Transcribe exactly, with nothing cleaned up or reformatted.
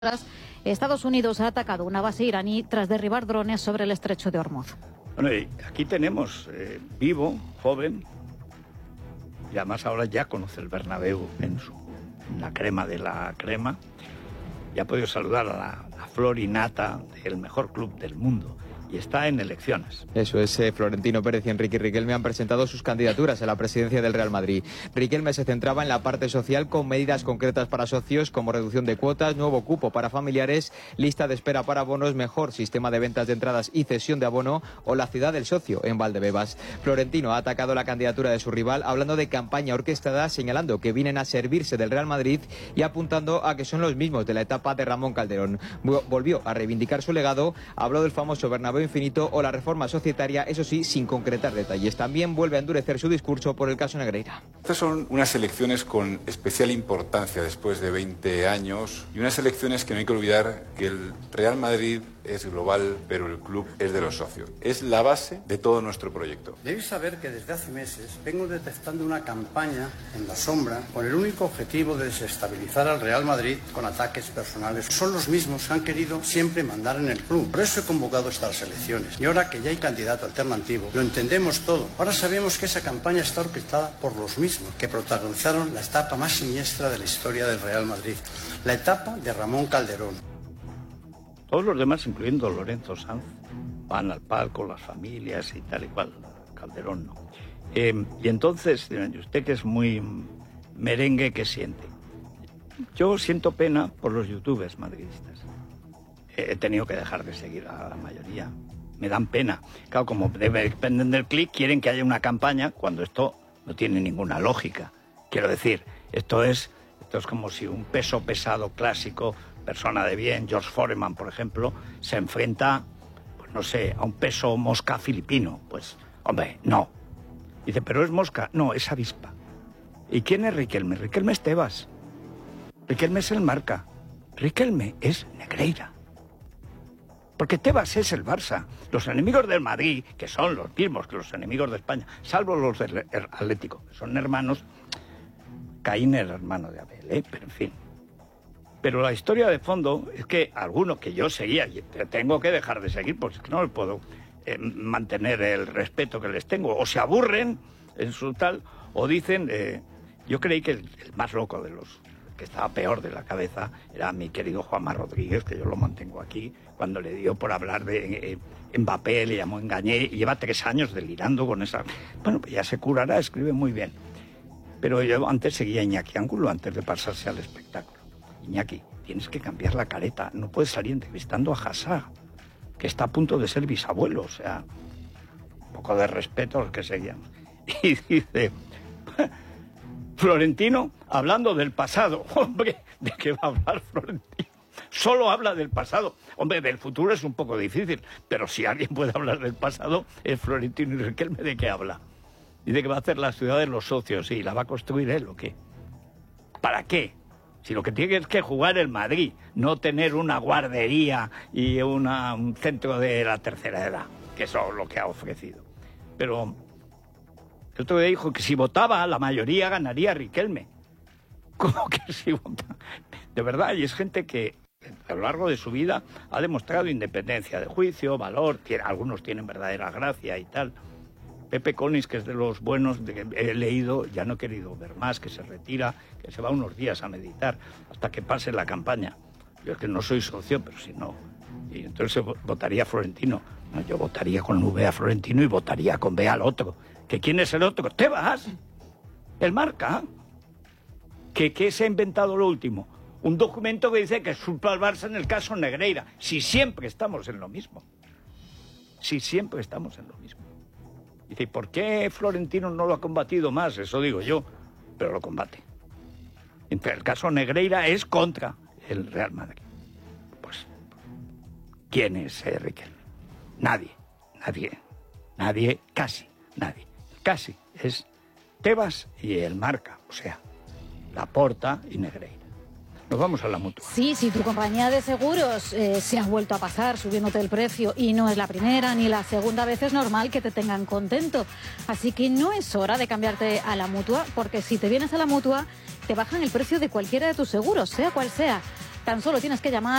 Estados Unidos ha atacado una base iraní tras derribar drones sobre el estrecho de Hormuz. Bueno, y aquí tenemos eh, vivo, joven, y además ahora ya conoce el Bernabéu en, su, en la crema de la crema. Ya ha podido saludar a la, la flor y nata del mejor club del mundo. Y está en elecciones. Eso es, eh, Florentino Pérez y Enrique Riquelme han presentado sus candidaturas a la presidencia del Real Madrid. Riquelme se centraba en la parte social con medidas concretas para socios como reducción de cuotas, nuevo cupo para familiares, lista de espera para bonos, mejor sistema de ventas de entradas y cesión de abono o la ciudad del socio en Valdebebas. Florentino ha atacado la candidatura de su rival hablando de campaña orquestada, señalando que vienen a servirse del Real Madrid y apuntando a que son los mismos de la etapa de Ramón Calderón. Volvió a reivindicar su legado, habló del famoso Bernabéu infinito o la reforma societaria, eso sí, sin concretar detalles. También vuelve a endurecer su discurso por el caso Negreira. Estas son unas elecciones con especial importancia después de veinte años y unas elecciones que no hay que olvidar que el Real Madrid es global, pero el club es de los socios. Es la base de todo nuestro proyecto. Debéis saber que desde hace meses vengo detectando una campaña en la sombra con el único objetivo de desestabilizar al Real Madrid con ataques personales. Son los mismos que han querido siempre mandar en el club. Por eso he convocado estas elecciones. Y ahora que ya hay candidato alternativo, lo entendemos todo. Ahora sabemos que esa campaña está orquestada por los mismos que protagonizaron la etapa más siniestra de la historia del Real Madrid, la etapa de Ramón Calderón. Todos los demás, incluyendo Lorenzo Sanz, van al palco, las familias y tal y cual. Calderón no. Eh, y entonces, usted que es muy merengue, ¿qué siente? Yo siento pena por los youtubers madridistas. He tenido que dejar de seguir a la mayoría. Me dan pena. Claro, como dependen del clic, quieren que haya una campaña cuando esto no tiene ninguna lógica. Quiero decir, esto es, esto es como si un peso pesado clásico, persona de bien, George Foreman, por ejemplo, se enfrenta, pues no sé, a un peso mosca filipino. Pues, hombre, no. Dice, ¿pero es mosca? No, es avispa. ¿Y quién es Riquelme? Riquelme es Tebas. Riquelme es el Marca. Riquelme es Negreira. Porque Tebas es el Barça. Los enemigos del Madrid, que son los mismos que los enemigos de España, salvo los del Atlético, que son hermanos. Caín era hermano de Abel, ¿eh? Pero en fin. Pero la historia de fondo es que algunos que yo seguía, y tengo que dejar de seguir porque es que no les puedo eh, mantener el respeto que les tengo, o se aburren en su tal, o dicen, eh, yo creí que el, el más loco de los que estaba peor de la cabeza era mi querido Juanma Rodríguez, que yo lo mantengo aquí, cuando le dio por hablar de eh, Mbappé, le llamó engañé, y lleva tres años delirando con esa... Bueno, pues ya se curará, escribe muy bien. Pero yo antes seguía a Iñaki Ángulo, antes de pasarse al espectáculo. Iñaki, tienes que cambiar la careta, no puedes salir entrevistando a Hazard, que está a punto de ser bisabuelo, o sea, un poco de respeto a los que seguíamos. Y dice, Florentino, hablando del pasado, hombre, ¿de qué va a hablar Florentino? Solo habla del pasado. Hombre, del futuro es un poco difícil, pero si alguien puede hablar del pasado, es Florentino. ¿Y Riquelme de qué habla? Dice que va a hacer la ciudad de los socios, sí, ¿la va a construir él o qué? ¿Para qué? Si lo que tiene es que jugar el Madrid, no tener una guardería y una, un centro de la tercera edad, que eso es lo que ha ofrecido. Pero el otro día dijo que si votaba, la mayoría ganaría Riquelme. ¿Cómo que si votaba? De verdad, y es gente que a lo largo de su vida ha demostrado independencia de juicio, valor, tiene, algunos tienen verdadera gracia y tal. Pepe Collins, que es de los buenos de que he leído, ya no he querido ver más, que se retira, que se va unos días a meditar hasta que pase la campaña. Yo es que no soy socio, pero si no... Y entonces votaría a Florentino. No, yo votaría con V a Florentino y votaría con B al otro. ¿Que quién es el otro? Tebas, el Marca. ¿Que qué se ha inventado lo último? Un documento que dice que es culpa al Barça en el caso Negreira. Si siempre estamos en lo mismo. Si siempre estamos en lo mismo. Dice, ¿por qué Florentino no lo ha combatido más? Eso digo yo, pero lo combate. Entre el caso Negreira es contra el Real Madrid. Pues, ¿quién es eh, Riquelme? Nadie, nadie, nadie, casi nadie. Casi es Tebas y el Marca, o sea, Laporta y Negreira. Nos vamos a la Mutua. Sí, si tu compañía de seguros eh, se ha vuelto a pasar subiéndote el precio y no es la primera ni la segunda vez, es normal que te tengan contento. Así que no es hora de cambiarte a la Mutua, porque si te vienes a la Mutua, te bajan el precio de cualquiera de tus seguros, sea cual sea. Tan solo tienes que llamar